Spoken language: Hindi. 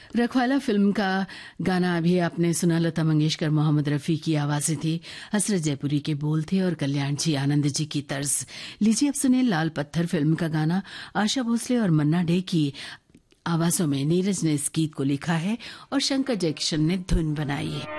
रखवाला फिल्म का गाना अभी आपने सुना। लता मंगेशकर, मोहम्मद रफ़ी की आवाजें थी, हसरत जयपुरी के बोल थे और कल्याण जी आनंद जी की तर्ज। लीजिए अब सुने लाल पत्थर फिल्म का गाना। आशा भोसले और मन्ना डे की आवाजों में नीरज ने इस गीत को लिखा है और शंकर जयकिशन ने धुन बनाई है।